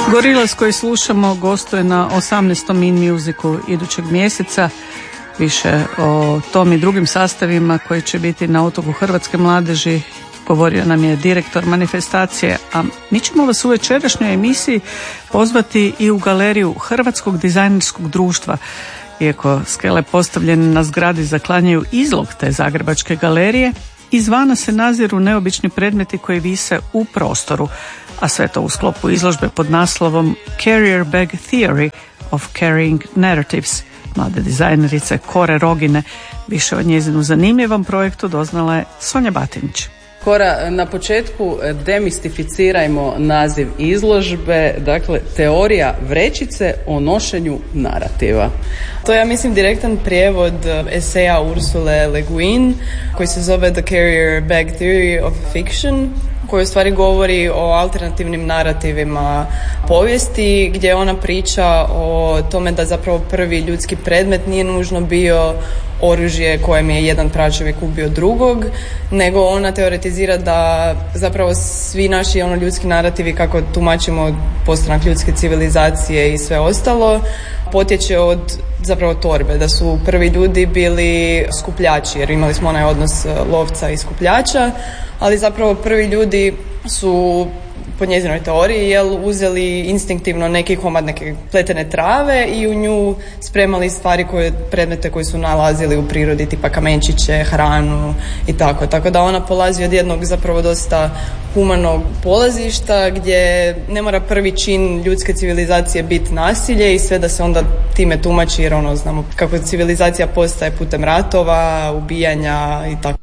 Gorillaz koji slušamo gostuje na 18. In Musicu idućeg mjeseca. Više o tom i drugim sastavima koji će biti na Otoku Hrvatske mladeži govorio nam je direktor manifestacije, a mi ćemo vas u večerašnjoj emisiji pozvati i u galeriju Hrvatskog dizajnerskog društva. Iako skele postavljene na zgradi zaklanjaju izlog te zagrebačke galerije, izvana se naziru neobični predmeti koji vise u prostoru, a sve to u sklopu izložbe pod naslovom Carrier Bag Theory of Carrying Narratives mlade dizajnerice Kore Rogine. Više o njezinu zanimljivom projektu doznala je Sonja Batinić. Kora, na početku demistificirajmo naziv izložbe, dakle teorija vrećice o nošenju narativa. To je, ja mislim, direktan prijevod eseja Ursule Le Guin koji se zove The Carrier Bag Theory of Fiction, koji u stvari govori o alternativnim narativima povijesti, gdje ona priča o tome da zapravo prvi ljudski predmet nije nužno bio oružje kojem je jedan pračovjek ubio drugog, nego ona teoretizira da zapravo svi naši ljudski narativi kako tumačimo postanak ljudske civilizacije i sve ostalo potječe od zapravo torbe, da su prvi ljudi bili skupljači, jer imali smo onaj odnos lovca i skupljača, ali zapravo prvi ljudi su po njezinoj teoriji uzeli instinktivno neki komad neke pletene trave i u nju spremali stvari predmete koje su nalazili u prirodi, tipa kamenčiće, hranu i tako da ona polazi od jednog zapravo dosta humanog polazišta gdje ne mora prvi čin ljudske civilizacije biti nasilje i sve da se onda time tumači, jer znamo kako civilizacija postaje putem ratova, ubijanja i tako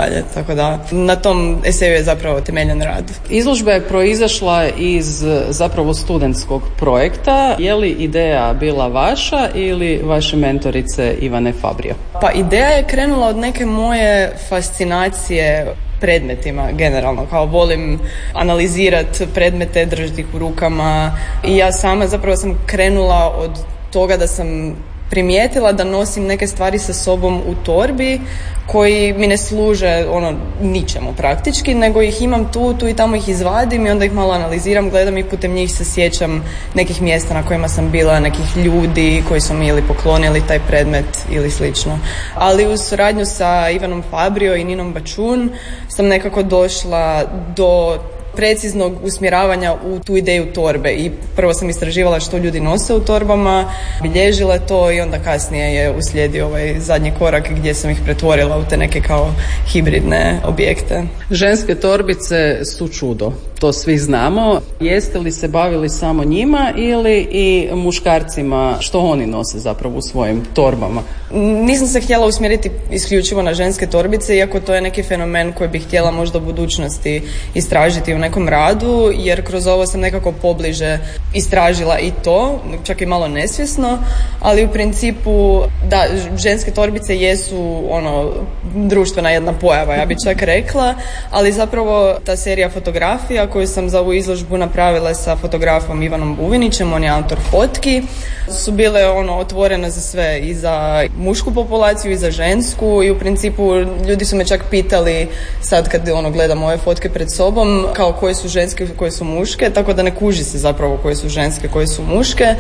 da na tom eseju je zapravo temeljen rad. Izložba je proizašla iz zapravo studentskog projekta. Je li ideja bila vaša ili vaše mentorice Ivane Fabrio? Pa ideja je krenula od neke moje fascinacije predmetima generalno, kao volim analizirati predmete, držati ih u rukama i ja sama zapravo sam krenula od toga da sam primijetila da nosim neke stvari sa sobom u torbi koji mi ne služe ničemu praktički, nego ih imam tu i tamo ih izvadim i onda ih malo analiziram, gledam i putem njih se sjećam nekih mjesta na kojima sam bila, nekih ljudi koji su mi ili poklonili taj predmet ili slično. Ali uz suradnju sa Ivanom Fabrio i Ninom Bačun sam nekako došla do preciznog usmjeravanja u tu ideju torbe i prvo sam istraživala što ljudi nose u torbama, bilježila to i onda kasnije je uslijedio ovaj zadnji korak gdje sam ih pretvorila u te neke kao hibridne objekte. Ženske torbice su čudo, to svi znamo. Jeste li se bavili samo njima ili i muškarcima, što oni nose zapravo u svojim torbama? Nisam se htjela usmjeriti isključivo na ženske torbice, iako to je neki fenomen koji bih htjela možda u budućnosti istražiti u nekom radu, jer kroz ovo sam nekako pobliže istražila i to, čak i malo nesvjesno, ali u principu da, ženske torbice jesu društvena jedna pojava, ja bih čak rekla, ali zapravo ta serija fotografija koju sam za ovu izložbu napravila sa fotografom Ivanom Buvinićem, on je autor fotki, su bile otvorene za sve, i za mušku populaciju i za žensku, i u principu ljudi su me čak pitali sad kad gledam ove fotke pred sobom kao koje su ženske, koje su muške, tako da ne kuži se zapravo koje su ženske, koje su muške.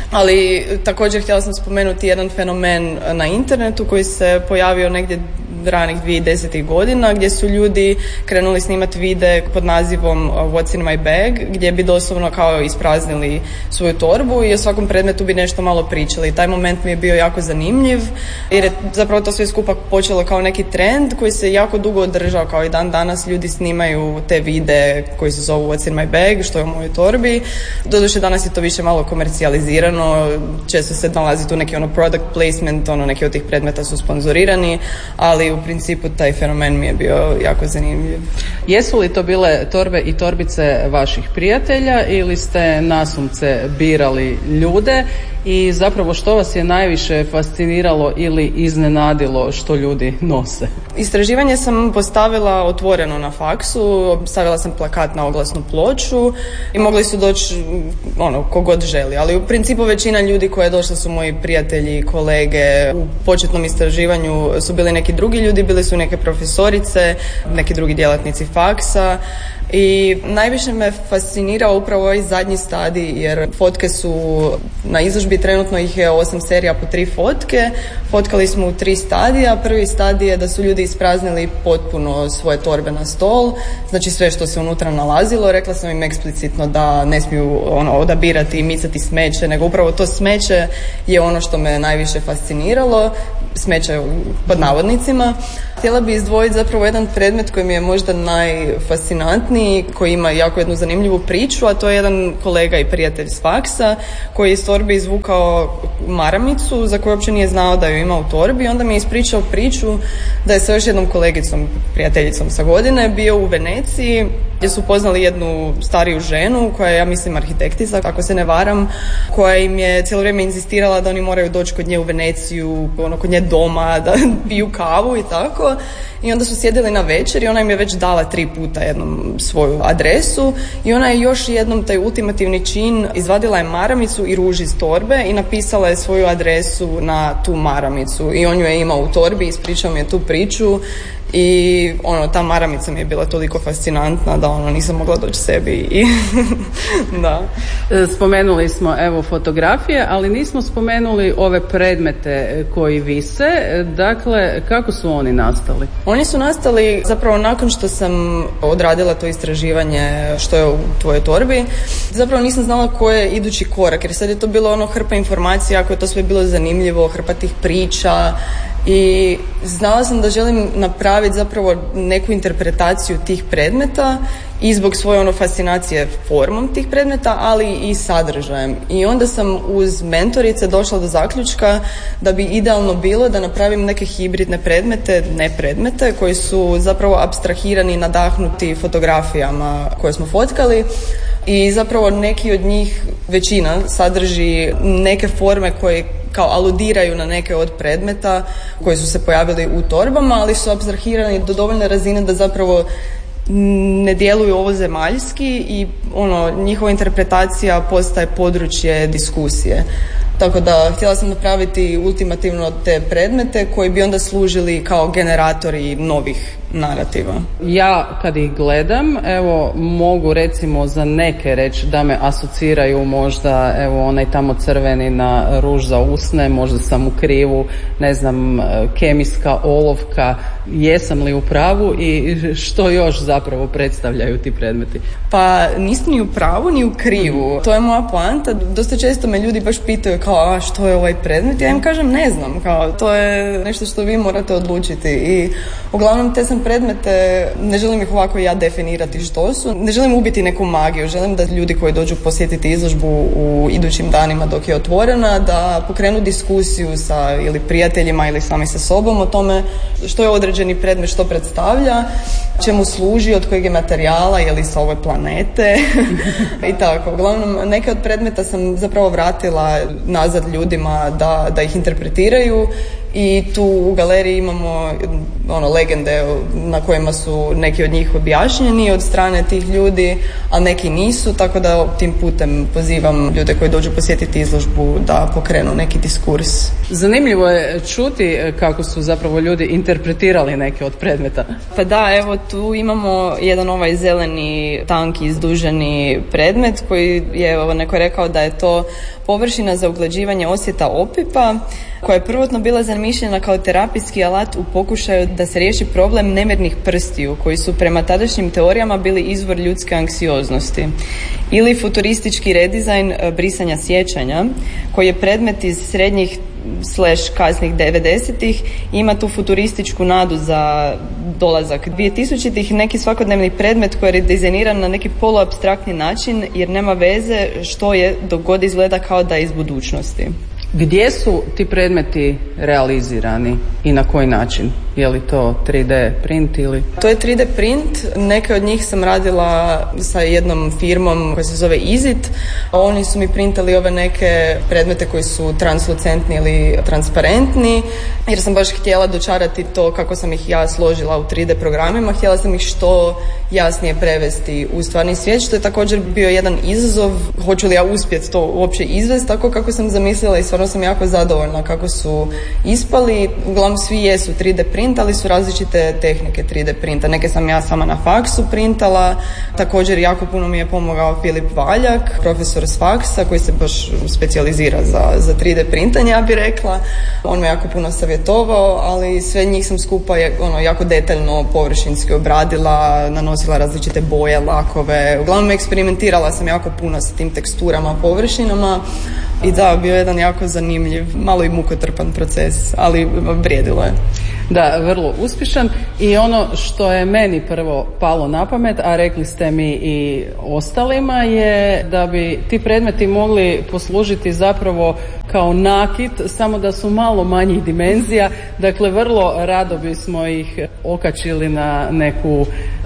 Ali također htjela sam spomenuti jedan fenomen na internetu koji se pojavio negdje ranih 2010. godina, gdje su ljudi krenuli snimati videe pod nazivom What's in my bag, gdje bi doslovno kao ispraznili svoju torbu i o svakom predmetu bi nešto malo pričali. Taj moment mi je bio jako zanimljiv, jer je zapravo to sve skupa počelo kao neki trend koji se jako dugo održao, kao i dan danas ljudi snimaju te videe koji se zovu What's in my bag, što je u mojoj torbi. Doduše danas je to više malo komercijalizirano, često se nalazi tu neki product placement, neki od tih predmeta su sponzorirani, ali u principu taj fenomen mi je bio jako zanimljiv. Jesu li to bile torbe i torbice vaših prijatelja ili ste nasumce birali ljude i zapravo što vas je najviše fasciniralo ili iznenadilo što ljudi nose? Istraživanje sam postavila otvoreno na faksu, stavila sam plakat na oglasnu ploču i mogli su doći kogod želi, ali u principu većina ljudi koje je došla su moji prijatelji, kolege. U početnom istraživanju su bili neki drugi ljudi, bili su neke profesorice, neki drugi djelatnici faksa. I najviše me fascinirao upravo ovaj zadnji stadij, jer fotke su na izložbi, trenutno ih je 8 serija po 3 fotke. Fotkali smo u 3 stadija. Prvi stadij je da su ljudi ispraznili potpuno svoje torbe na stol, znači sve što se unutra nalazilo. Rekla sam im eksplicitno da ne smiju odabirati i micati smeće, nego upravo to smeće je ono što me najviše fasciniralo, smeće pod navodnicima. Htjela bi izdvojiti zapravo jedan predmet koji mi je možda najfascinantniji, koji ima jako jednu zanimljivu priču, a to je jedan kolega i prijatelj s faksa koji je iz torbe izvukao maramicu za koju uopće nije znao da ju ima u torbi, i onda mi je ispričao priču da je sa još jednom kolegicom, prijateljicom sa godine, bio u Veneciji gdje su upoznali jednu stariju ženu koja je, ja mislim, arhitektica, ako se ne varam, koja im je cijelo vrijeme inzistirala da oni moraju doći kod nje u Veneciju, kod nje doma, da piju kavu i tako. I onda su sjedili na večer i ona im je već dala 3 puta jednom svoju adresu i ona je još jednom taj ultimativni čin, izvadila je maramicu i ruž iz torbe i napisala je svoju adresu na tu maramicu i on ju je imao u torbi, ispričao mi je tu priču. I ta maramica mi je bila toliko fascinantna da nisam mogla doći sebi i da. Spomenuli smo fotografije, ali nismo spomenuli ove predmete koji vise. Dakle, kako su oni nastali? Oni su nastali zapravo nakon što sam odradila to istraživanje što je u tvojoj torbi. Zapravo nisam znala koji je idući korak, jer sad je to bilo hrpa informacija, ako je to sve bilo zanimljivo, hrpa tih priča. I znala sam da želim napraviti zapravo neku interpretaciju tih predmeta i zbog svoje fascinacije formom tih predmeta, ali i sadržajem. I onda sam uz mentorice došla do zaključka da bi idealno bilo da napravim neke hibridne predmete, ne predmete, koji su zapravo apstrahirani, nadahnuti fotografijama koje smo fotkali. I zapravo neki od njih, većina, sadrži neke forme koje kao aludiraju na neke od predmeta koji su se pojavili u torbama, ali su apstrahirani do dovoljne razine da zapravo ne djeluju ovozemaljski i njihova interpretacija postaje područje diskusije. Tako da htjela sam napraviti ultimativno te predmete koji bi onda služili kao generatori novih narativa. Ja kad ih gledam, mogu recimo za neke reći da me asociraju možda onaj tamo crveni na ruž za usne, možda sam u krivu, ne znam, kemijska olovka. Jesam li u pravu i što još zapravo predstavljaju ti predmeti? Pa niste ni u pravu ni u krivu. To je moja poanta. Dosta često me ljudi baš pitaju kao što je ovaj predmet. Ja im kažem ne znam. To je nešto što vi morate odlučiti. I uglavnom te sam predmete, ne želim ih ovako ja definirati što su. Ne želim ubiti neku magiju. Želim da ljudi koji dođu posjetiti izložbu u idućim danima dok je otvorena, da pokrenu diskusiju sa ili prijateljima ili sami sa sobom o tome što je određeni predmet, što predstavlja, čemu služi, od kojeg je materijala, je li sa ove planete i tako. Uglavnom, neke od predmeta sam zapravo vratila nazad ljudima da ih interpretiraju i tu u galeriji imamo legende na kojima su neki od njih objašnjeni od strane tih ljudi, a neki nisu, tako da tim putem pozivam ljude koji dođu posjetiti izložbu da pokrenu neki diskurs. Zanimljivo je čuti kako su zapravo ljudi interpretirali neke od predmeta. Pa da, tu imamo jedan zeleni, tanki, izduženi predmet koji je neko rekao da je to površina za uglađivanje osjeta opipa, koja je prvotno bila zamišljena kao terapijski alat u pokušaju da se riješi problem nemirnih prstiju, koji su prema tadašnjim teorijama bili izvor ljudske anksioznosti. Ili futuristički redizajn brisanja sjećanja, koji je predmet iz srednjih kasnih 90-ih, ima tu futurističku nadu za dolazak 2000-ih, neki svakodnevni predmet koji je dizajniran na neki poluapstraktni način jer nema veze što je dok god izgleda kao da je iz budućnosti. Gdje su ti predmeti realizirani i na koji način? Je li to 3D print ili? To je 3D print. Neke od njih sam radila sa jednom firmom koja se zove Izit. Oni su mi printali ove neke predmete koji su translucentni ili transparentni, jer sam baš htjela dočarati to kako sam ih ja složila u 3D programima. Htjela sam ih što jasnije prevesti u stvarni svijet, što je također bio jedan izazov. Hoću li ja uspjeti to uopće izvesti tako kako sam zamislila i stvarno sam jako zadovoljna kako su ispali. Uglavnom svi jesu 3D print, print, ali su različite tehnike 3D printa. Neke sam ja sama na faksu printala. Također jako puno mi je pomogao Filip Valjak, profesor s faksa koji se baš specijalizira za 3D printanje, ja bih rekla. On me jako puno savjetovao, ali sve njih sam skupa jako detaljno površinski obradila, nanosila različite boje, lakove. Uglavnom eksperimentirala sam jako puno sa tim teksturama, površinama i da, bio je jedan jako zanimljiv, malo i mukotrpan proces, ali vrijedilo je. Da, vrlo uspješan. I ono što je meni prvo palo na pamet, a rekli ste mi i ostalima, je da bi ti predmeti mogli poslužiti zapravo kao nakit, samo da su malo manjih dimenzija. Dakle, vrlo rado bismo ih okačili na neku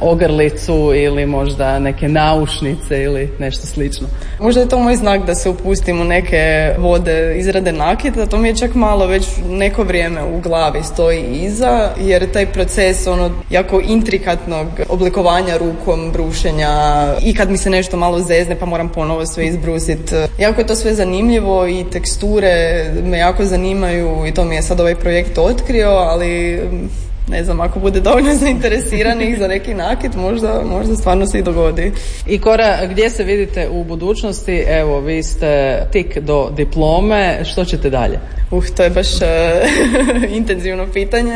ogrlicu ili možda neke naušnice ili nešto slično. Možda je to moj znak da se upustim u neke vode izrade nakita, to mi je čak malo već neko vrijeme u glavi stoji iza, jer taj proces jako intrikatnog oblikovanja rukom, brušenja i kad mi se nešto malo zezne pa moram ponovo sve izbrusiti. Jako je to sve zanimljivo i teksture me jako zanimaju i to mi je sad ovaj projekt otkrio, ali ne znam, ako bude dovoljno zainteresiranih za neki nakit, možda stvarno se i dogodi. I Kora, gdje se vidite u budućnosti? Evo, vi ste tik do diplome, što ćete dalje? To je baš intenzivno pitanje,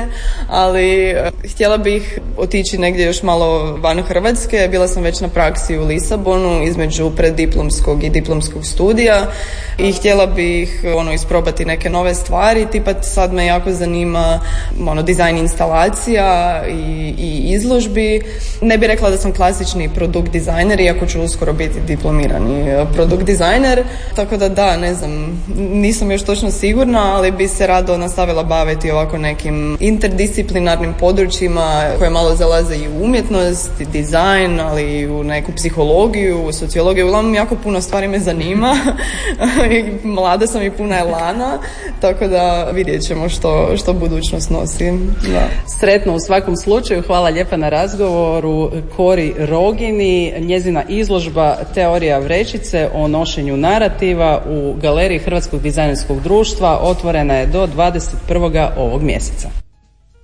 ali htjela bih otići negdje još malo van Hrvatske. Bila sam već na praksi u Lisabonu između preddiplomskog i diplomskog studija i htjela bih isprobati neke nove stvari, tipa sad me jako zanima dizajn instalacija i izložbi. Ne bih rekla da sam klasični produkt dizajner, iako ću uskoro biti diplomirani produkt dizajner, tako da ne znam, nisam još točno sigurna, ali bi se rado nastavila baviti ovako nekim interdisciplinarnim područjima koje malo zalaze i u umjetnost, dizajn, ali i u neku psihologiju, sociologiju. Uglavnom jako puno stvari me zanima. Mlada sam i puna elana, tako da vidjet ćemo što budućnost nosi. Da. Sretno u svakom slučaju. Hvala lijepa na razgovoru Kori Rogini. Njezina izložba Teorija vrećice o nošenju narativa u Galeriji Hrvatskog dizajnerskog društva otvorena je do 21. ovog mjeseca.